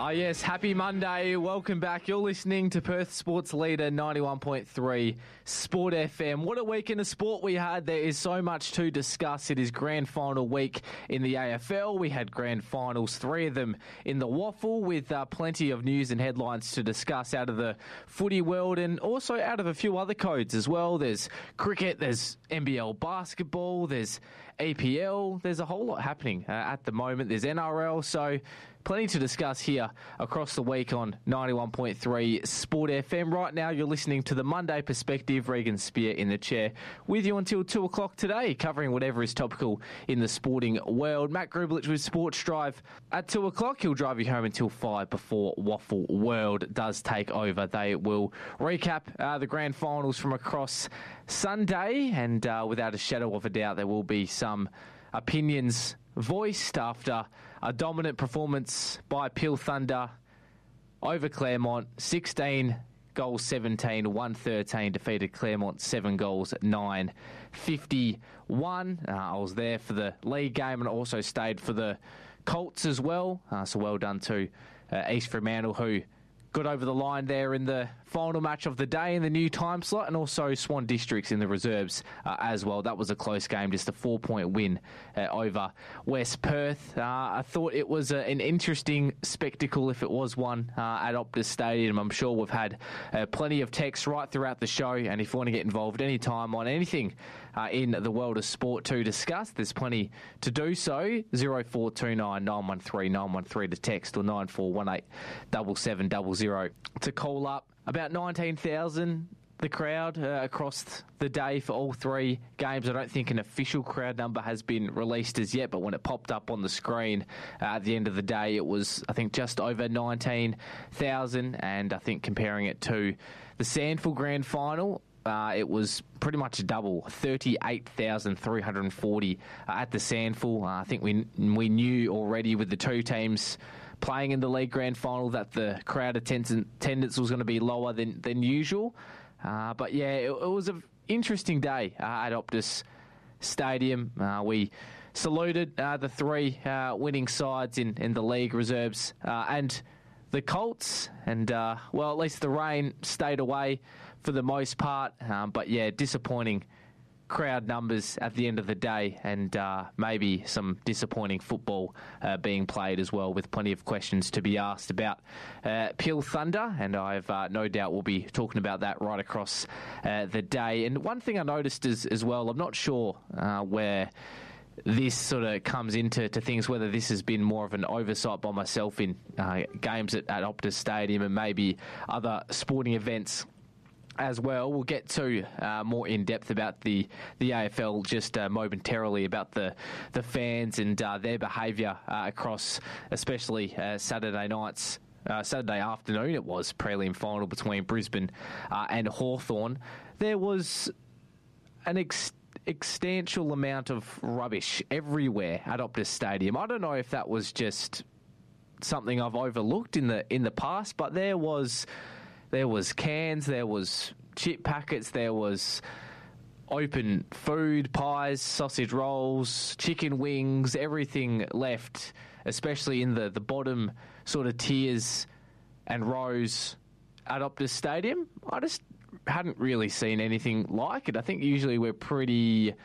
Yes, happy Monday. Welcome back. You're listening to Perth Sports Leader 91.3 Sport FM. What a weekend of sport we had. There is so much to discuss. It is grand final week in the AFL. We had grand finals, 3 of them in the waffle, with plenty of news and headlines to discuss out of the footy world and also out of a few other codes as well. There's cricket, there's NBL basketball, there's EPL. There's a whole lot happening at the moment. There's NRL, so plenty to discuss here across the week on 91.3 Sport FM. Right now, you're listening to the Monday Perspective. Regan Spear in the chair with you until 2 o'clock today, covering whatever is topical in the sporting world. Matt Grublich with Sports Drive at 2 o'clock. He'll drive you home until 5 before Waffle World does take over. They will recap the grand finals from across Sunday, and without a shadow of a doubt, there will be some opinions voiced after a dominant performance by Peel Thunder over Claremont. 16 goals 17, 113, defeated Claremont 7 goals 9-51. I was there for the league game and also stayed for the Colts as well. So well done to East Fremantle, who got over the line there in the final match of the day in the new time slot, and also Swan Districts in the reserves as well. That was a close game, just a 4-point win over West Perth. I thought it was an interesting spectacle, if it was one, at Optus Stadium. I'm sure we've had plenty of texts right throughout the show, and if you want to get involved anytime on anything in the world of sport to discuss, there's plenty to do so. 0429 913 913 to text, or 9418 7700 to call up. About 19,000 the crowd across the day for all 3 games. I don't think an official crowd number has been released as yet, but when it popped up on the screen at the end of the day, it was, I think, just over 19,000. And I think comparing it to the Sandford Grand Final, it was pretty much double, 38,340 at the Sandford. I think we knew already with the 2 teams playing in the league grand final that the crowd attendance was going to be lower than usual. But yeah, it was an interesting day at Optus Stadium. We saluted the 3 winning sides in the league reserves and the Colts, and well, at least the rain stayed away for the most part. But yeah, disappointing crowd numbers at the end of the day, and maybe some disappointing football being played as well, with plenty of questions to be asked about Peel Thunder, and I've no doubt we'll be talking about that right across the day. And one thing I noticed as well, I'm not sure where this sort of comes into things, whether this has been more of an oversight by myself in games at Optus Stadium and maybe other sporting events as well. We'll get to more in depth about the AFL just momentarily, about the fans and their behaviour across, especially Saturday nights. Saturday afternoon, it was prelim final between Brisbane and Hawthorn. There was an extensive amount of rubbish everywhere at Optus Stadium. I don't know if that was just something I've overlooked in the past, but there was cans, there was chip packets, there was open food, pies, sausage rolls, chicken wings, everything left, especially in the bottom sort of tiers and rows at Optus Stadium. I just hadn't really seen anything like it. I think usually we're pretty,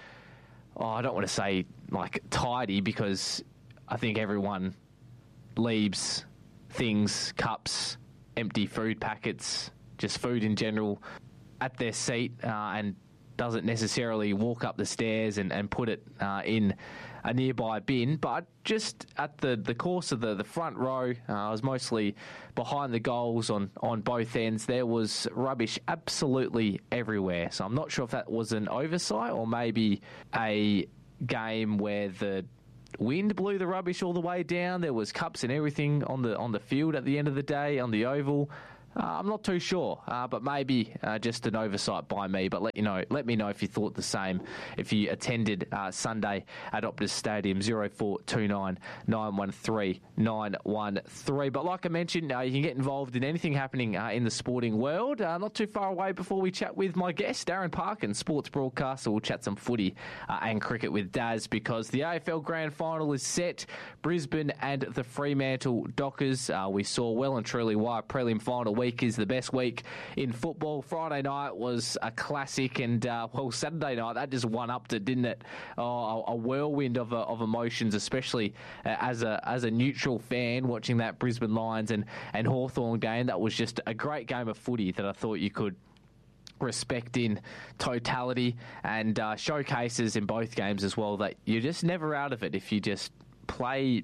I don't want to say like tidy, because I think everyone leaves things, cups, empty food packets, just food in general, at their seat and doesn't necessarily walk up the stairs and put it in a nearby bin. But just at the course of the front row, I was mostly behind the goals on both ends. There was rubbish absolutely everywhere. So I'm not sure if that was an oversight or maybe a game where the wind blew the rubbish all the way down. There was cups and everything on the field at the end of the day, on the oval. I'm not too sure, but maybe just an oversight by me. But let me know if you thought the same. If you attended Sunday at Optus Stadium, 0429 913 913. But like I mentioned, you can get involved in anything happening in the sporting world. Not too far away before we chat with my guest, Darren Parkin, sports broadcaster. We'll chat some footy and cricket with Daz, because the AFL Grand Final is set. Brisbane and the Fremantle Dockers. We saw well and truly why prelim final week is the best week in football. Friday night was a classic, and Saturday night that just one-upped it, didn't it? A whirlwind of emotions, especially as a neutral fan watching that Brisbane Lions and Hawthorn game. That was just a great game of footy that I thought you could respect in totality, and showcases in both games as well that you're just never out of it if you just play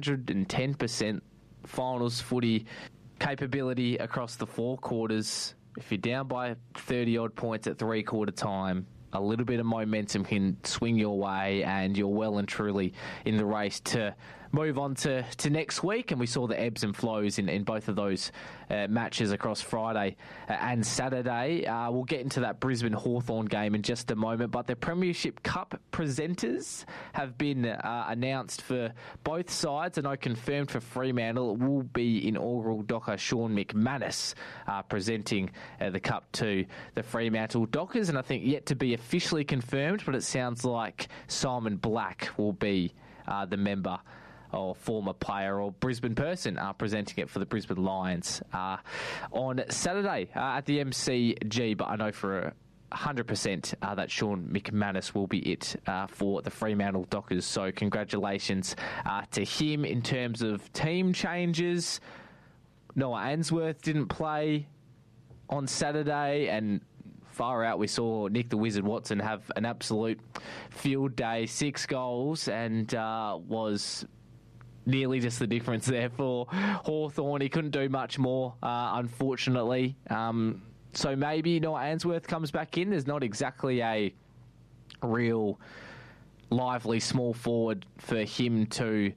110% finals footy capability across the four quarters. If you're down by 30-odd points at three-quarter time, a little bit of momentum can swing your way, and you're well and truly in the race to move on to next week. And we saw the ebbs and flows in both of those matches across Friday and Saturday. We'll get into that Brisbane Hawthorn game in just a moment, but the Premiership Cup presenters have been announced for both sides. And I confirmed for Fremantle it will be inaugural Docker Sean McManus presenting the Cup to the Fremantle Dockers, and I think yet to be officially confirmed, but it sounds like Simon Black will be the member or former player or Brisbane person presenting it for the Brisbane Lions on Saturday at the MCG. But I know for 100% that Sean McManus will be it for the Fremantle Dockers. So congratulations to him. In terms of team changes, Noah Answorth didn't play on Saturday, and far out we saw Nick the Wizard Watson have an absolute field day, 6 goals, and was nearly just the difference there for Hawthorn. He couldn't do much more, unfortunately. So maybe Noah Answorth comes back in. There's not exactly a real lively small forward for him to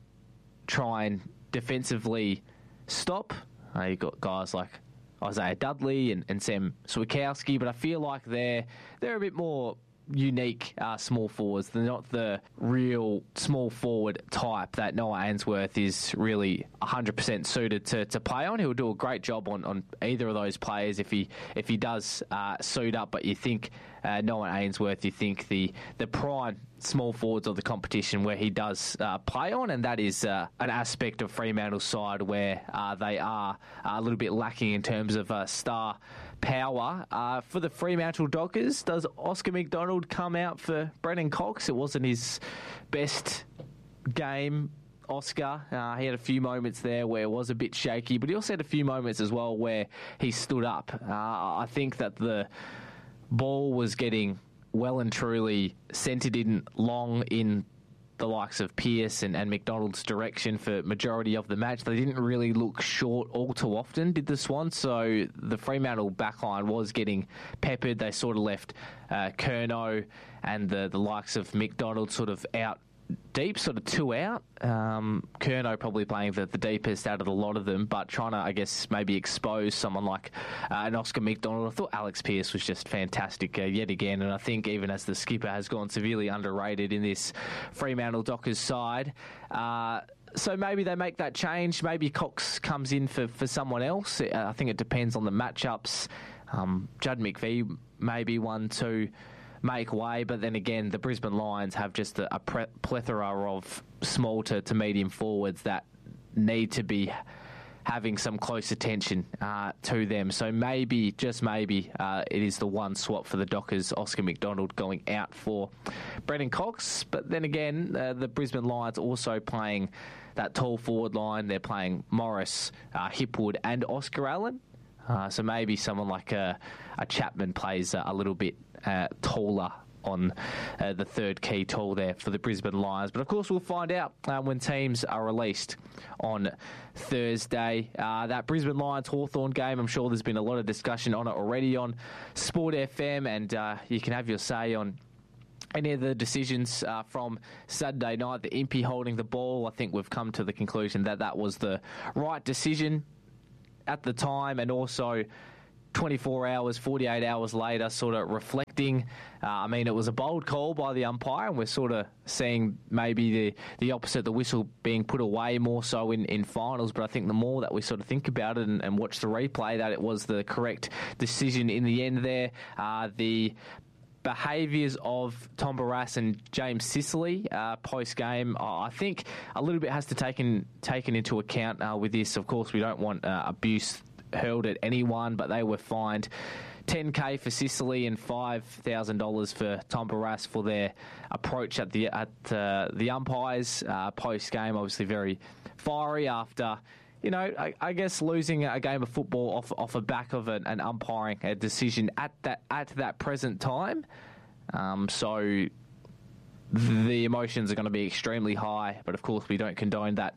try and defensively stop. You've got guys like Isaiah Dudley and Sam Switkowski, but I feel like they're a bit more unique small forwards. They're not the real small forward type that Noah Answorth is really 100% suited to play on. He'll do a great job on either of those players if he does suit up. But you think Noah Ainsworth, you think the prime small forwards of the competition where he does play on, and that is an aspect of Fremantle's side where they are a little bit lacking in terms of star power. For the Fremantle Dockers, does Oscar McDonald come out for Brennan Cox? It wasn't his best game, Oscar. He had a few moments there where it was a bit shaky, but he also had a few moments as well where he stood up. I think that the ball was getting well and truly centred in long in the likes of Pearce and McDonald's direction for majority of the match. They didn't really look short all too often, did the Swans, so the Fremantle backline was getting peppered. They sort of left Curnow and the likes of McDonald sort of out deep, sort of 2 out. Curnow probably playing the deepest out of the lot of them, but trying to, I guess, maybe expose someone like an Oscar McDonald. I thought Alex Pearce was just fantastic yet again, and I think even as the skipper has gone severely underrated in this Fremantle Dockers side. So maybe they make that change. Maybe Cox comes in for someone else. I think it depends on the matchups. Judd McVie may be one to make way, but then again, the Brisbane Lions have just a plethora of small to medium forwards that need to be having some close attention to them. So maybe, just maybe, it is the one swap for the Dockers, Oscar McDonald going out for Brennan Cox. But then again, the Brisbane Lions also playing that tall forward line. They're playing Morris, Hipwood and Oscar Allen. So maybe someone like a Chapman plays a little bit taller on the third key tall there for the Brisbane Lions. But of course, we'll find out when teams are released on Thursday. That Brisbane Lions Hawthorn game, I'm sure there's been a lot of discussion on it already on Sport FM, and you can have your say on any of the decisions from Saturday night. The Impey holding the ball, I think we've come to the conclusion that that was the right decision. at the time, and also 24 hours, 48 hours later, sort of reflecting. It was a bold call by the umpire, and we're sort of seeing maybe the opposite, the whistle being put away more so in finals. But I think the more that we sort of think about it and watch the replay, that it was the correct decision in the end there. The behaviours of Tom Barrass and James Sicily post-game, I think a little bit has to taken into account with this. Of course, we don't want abuse hurled at anyone, but they were fined $10,000 for Sicily and $5,000 for Tom Barrass for their approach at the umpires post game. Obviously, very fiery after, I guess losing a game of football off the back of an umpiring decision at that present time. So the emotions are going to be extremely high, but of course we don't condone that.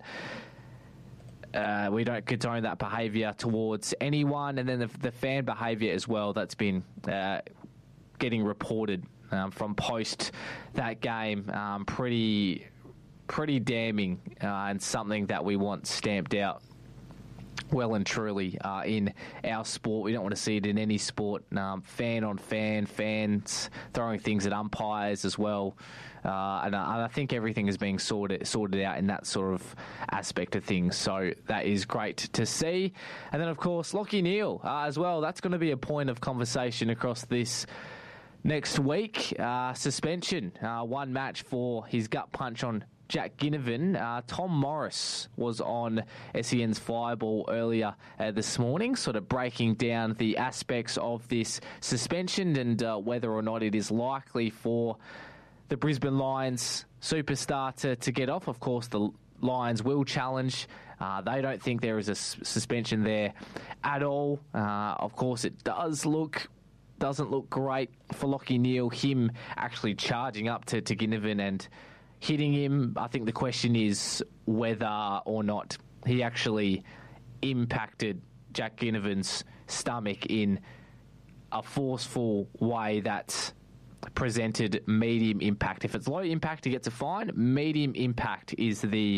We don't condone that behaviour towards anyone. And then the fan behaviour as well that's been getting reported from post that game, pretty damning and something that we want stamped out well and truly in our sport. We don't want to see it in any sport. Fan on fan, fans throwing things at umpires as well. And I think everything is being sorted out in that sort of aspect of things. So that is great to see. And then, of course, Lachie Neale as well. That's going to be a point of conversation across this next week. Suspension, one match for his gut punch on Jack Ginnivan. Tom Morris was on SEN's Fireball earlier this morning, sort of breaking down the aspects of this suspension and whether or not it is likely for the Brisbane Lions superstar to get off. Of course, the Lions will challenge. They don't think there is a suspension there at all. Of course, it doesn't look great for Lachie Neale, him actually charging up to Ginnivan and hitting him. I think the question is whether or not he actually impacted Jack Ginnivan's stomach in a forceful way that presented medium impact. If it's low impact, he gets a fine. Medium impact is the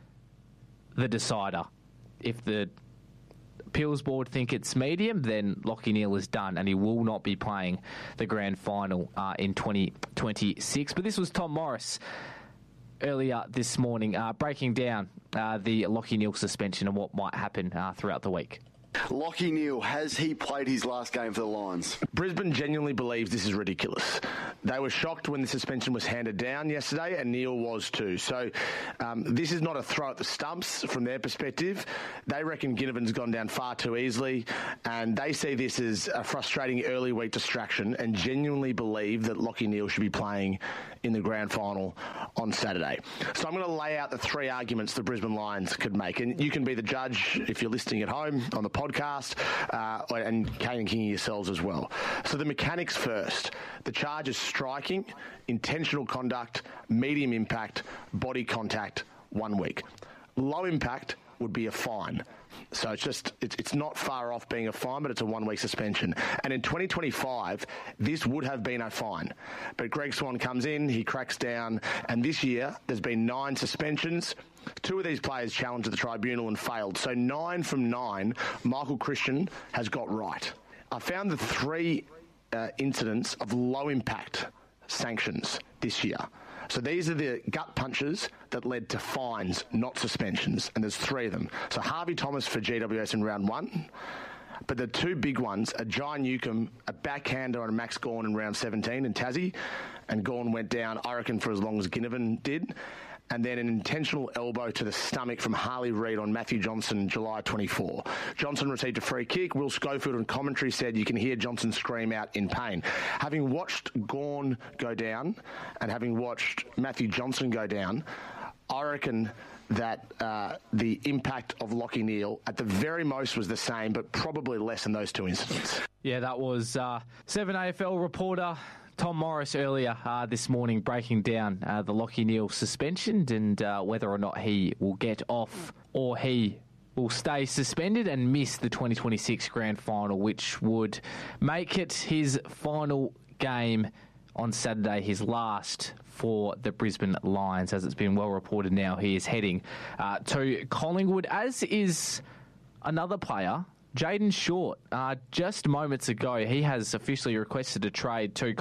decider. If the appeals board think it's medium, then Lachie Neale is done and he will not be playing the grand final in 2026. But this was Tom Morris earlier this morning breaking down the Lachie Neale suspension and what might happen throughout the week. Lachie Neale, has he played his last game for the Lions? Brisbane genuinely believes this is ridiculous. They were shocked when the suspension was handed down yesterday, and Neale was too. So this is not a throw at the stumps from their perspective. They reckon Ginnivan's gone down far too easily, and they see this as a frustrating early week distraction and genuinely believe that Lachie Neale should be playing in the grand final on Saturday. So I'm going to lay out the three arguments the Brisbane Lions could make, and you can be the judge if you're listening at home on the podcast, and Kane and King yourselves as well. So the mechanics first. The charge is striking, intentional conduct, medium impact, body contact, 1 week. Low impact would be a fine. So it's not far off being a fine, but it's a 1 week suspension. And in 2025, this would have been a fine. But Greg Swan comes in, he cracks down, and this year there's been 9 suspensions. 2 of these players challenged at the tribunal and failed. So 9 from 9, Michael Christian has got right. I found the 3 incidents of low impact sanctions this year. So these are the gut punches that led to fines, not suspensions. And there's 3 of them. So Harvey Thomas for GWS in round 1. But the 2 big ones are Jai Newcomb, a backhander on Max Gawn in round 17 in Tassie. And Gawn went down, I reckon, for as long as Ginnivan did. And then an intentional elbow to the stomach from Harley Reid on Matthew Johnson, July 24. Johnson received a free kick. Will Schofield on commentary said you can hear Johnson scream out in pain. Having watched Gawn go down and having watched Matthew Johnson go down, I reckon that the impact of Lachie Neale at the very most was the same, but probably less than those 2 incidents. Yeah, that was 7 AFL reporter Tom Morris earlier this morning breaking down the Lachie Neale suspension and whether or not he will get off or he will stay suspended and miss the 2026 grand final, which would make it his final game on Saturday, his last for the Brisbane Lions. As it's been well reported now, he is heading to Collingwood, as is Another player, Jaden Short, just moments ago, he has officially requested a trade to